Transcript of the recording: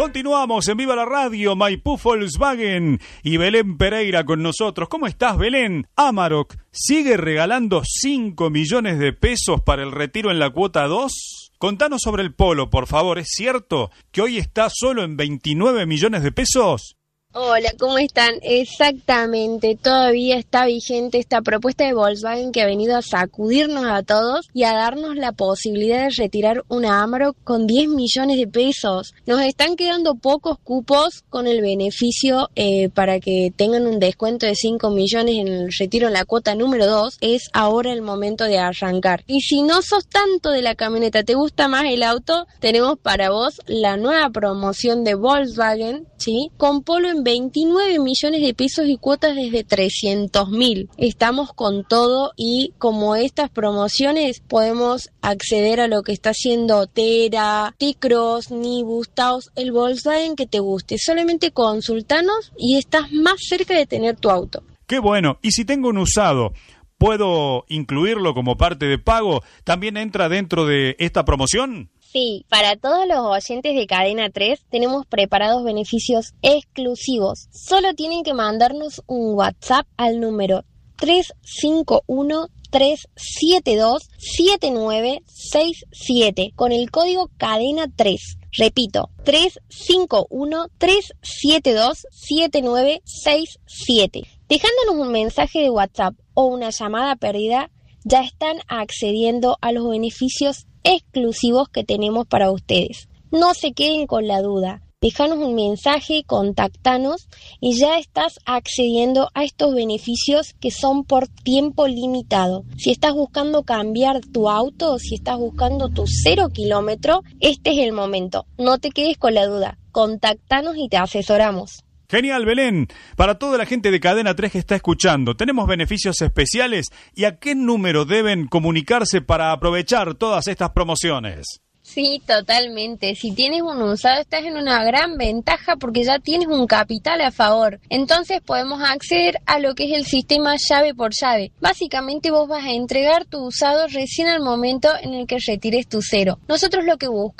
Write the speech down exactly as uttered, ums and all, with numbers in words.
Continuamos en Viva la Radio, Maipú Volkswagen y Belén Pereira con nosotros. ¿Cómo estás, Belén? Amarok sigue regalando cinco millones de pesos para el retiro en la cuota dos. Contanos sobre el Polo, por favor. ¿Es cierto que hoy está solo en veintinueve millones de pesos? Hola, ¿cómo están? Exactamente, todavía está vigente esta propuesta de Volkswagen que ha venido a sacudirnos a todos y a darnos la posibilidad de retirar una Amarok con diez millones de pesos. Nos están quedando pocos cupos con el beneficio eh, para que tengan un descuento de cinco millones en el retiro en la cuota número dos. Es ahora el momento de arrancar. Y si no sos tanto de la camioneta, te gusta más el auto, tenemos para vos la nueva promoción de Volkswagen, ¿sí? Con Polo en veintinueve millones de pesos y cuotas desde trescientos mil. Estamos con todo y como estas promociones podemos acceder a lo que está haciendo Tera, T-Cross, Nibus, Taos, el Volkswagen que te guste. Solamente consultanos y estás más cerca de tener tu auto. ¡Qué bueno! Y si tengo un usado, ¿puedo incluirlo como parte de pago? ¿También entra dentro de esta promoción? Sí, para todos los oyentes de Cadena tres tenemos preparados beneficios exclusivos. Solo tienen que mandarnos un WhatsApp al número tres cinco uno, tres siete dos, siete nueve seis siete con el código Cadena tres. Repito, tres cinco uno, tres siete dos, siete nueve seis siete. Dejándonos un mensaje de WhatsApp o una llamada perdida, ya están accediendo a los beneficios exclusivos que tenemos para ustedes. No se queden con la duda. Déjanos un mensaje, contactanos y ya estás accediendo a estos beneficios que son por tiempo limitado. Si estás buscando cambiar tu auto, si estás buscando tu cero kilómetro, este es el momento. No te quedes con la duda. Contactanos y te asesoramos. Genial, Belén. Para toda la gente de Cadena tres que está escuchando, ¿tenemos beneficios especiales? ¿Y a qué número deben comunicarse para aprovechar todas estas promociones? Sí, totalmente. Si tienes un usado estás en una gran ventaja porque ya tienes un capital a favor. Entonces podemos acceder a lo que es el sistema llave por llave. Básicamente vos vas a entregar tu usado recién al momento en el que retires tu cero. Nosotros lo que buscamos